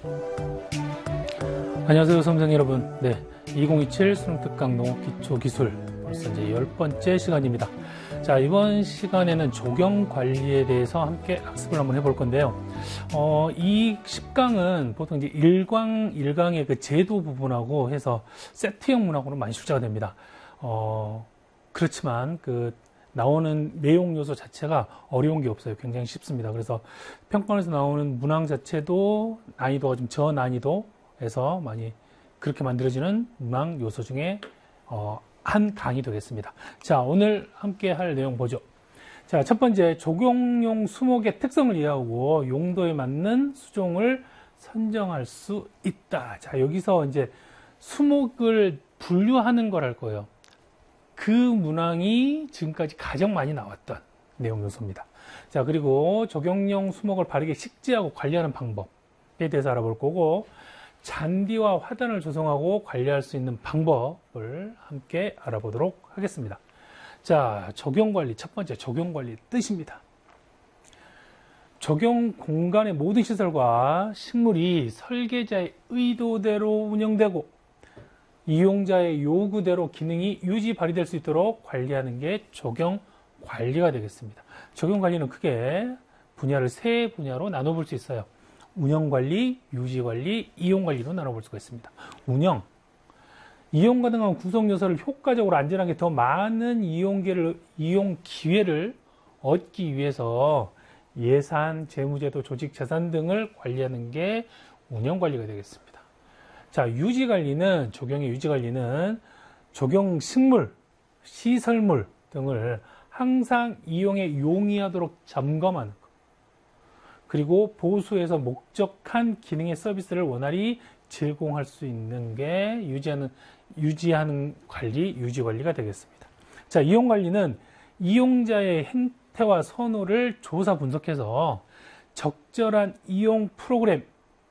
안녕하세요, 수험생 여러분. 2027 수능특강 농업 기초기술 벌써 이제 10번째 시간입니다. 자, 이번 시간에는 조경 관리에 대해서 함께 학습을 한번 해볼 건데요. 이 10강은 보통 이제 1강의 그 제도 부분하고 해서 세트형 문항으로 많이 출제가 됩니다. 그렇지만 그 나오는 내용 요소 자체가 어려운 게 없어요. 굉장히 쉽습니다. 그래서 평가원에서 나오는 문항 자체도 난이도가 좀 저난이도에서 많이 그렇게 만들어지는 문항 요소 중에 한 강이 되겠습니다. 자, 오늘 함께 할 내용 보죠. 자, 첫 번째, 조경용 수목의 특성을 이해하고 용도에 맞는 수종을 선정할 수 있다. 자, 여기서 이제 수목을 분류하는 걸 할 거예요. 그 문항이 지금까지 가장 많이 나왔던 내용 요소입니다. 자, 그리고 조경용 수목을 바르게 식재하고 관리하는 방법에 대해서 알아볼 거고, 잔디와 화단을 조성하고 관리할 수 있는 방법을 함께 알아보도록 하겠습니다. 자, 조경관리, 첫 번째 조경관리 뜻입니다. 조경 공간의 모든 시설과 식물이 설계자의 의도대로 운영되고 이용자의 요구대로 기능이 유지 발휘될 수 있도록 관리하는 게 조경관리가 되겠습니다. 조경관리는 크게 분야를 세 분야로 나눠볼 수 있어요. 운영관리, 유지관리, 이용관리로 나눠볼 수가 있습니다. 운영, 이용 가능한 구성 요소를 효과적으로 안전하게 더 많은 이용 기회를 얻기 위해서 예산, 재무제도, 조직, 재산 등을 관리하는 게 운영관리가 되겠습니다. 자, 유지관리는, 조경의 유지관리는 조경 식물, 시설물 등을 항상 이용에 용이하도록 점검하는 것. 그리고 보수해서 목적한 기능의 서비스를 원활히 제공할 수 있는 게 유지하는 관리, 유지관리가 되겠습니다. 자, 이용관리는 이용자의 행태와 선호를 조사 분석해서 적절한 이용 프로그램을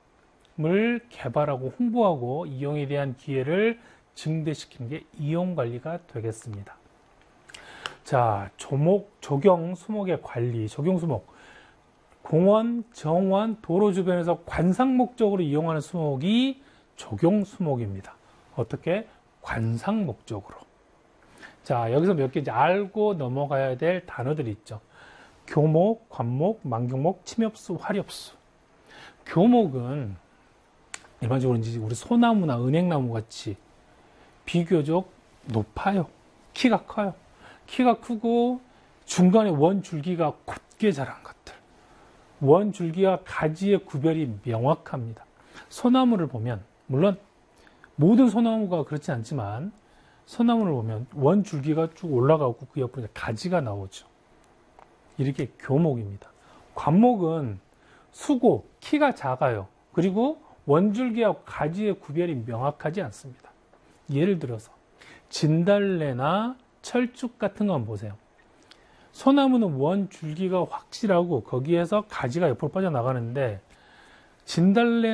개발하고 홍보하고 이용에 대한 기회를 증대시키는 게 이용관리가 되겠습니다. 자, 조경 수목의 관리, 조경 수목. 공원, 정원, 도로 주변에서 관상 목적으로 이용하는 수목이 조경 수목입니다. 어떻게? 관상 목적으로. 자, 여기서 몇 개 이제 알고 넘어가야 될 단어들이 있죠. 교목, 관목, 만경목, 침엽수, 화렵수. 교목은 일반적으로 이제 우리 소나무나 은행나무 같이 비교적 높아요. 키가 커요. 키가 크고 중간에 원 줄기가 곧게 자란 것들. 원 줄기와 가지의 구별이 명확합니다. 소나무를 보면, 물론 모든 소나무가 그렇지 않지만 소나무를 보면 원 줄기가 쭉 올라가고 그 옆으로 가지가 나오죠. 이렇게 교목입니다. 관목은 수고, 키가 작아요. 그리고 원줄기와 가지의 구별이 명확하지 않습니다. 예를 들어서 진달래나 철쭉 같은 거 한번 보세요. 소나무는 원 줄기가 확실하고 거기에서 가지가 옆으로 빠져나가는데 진달래는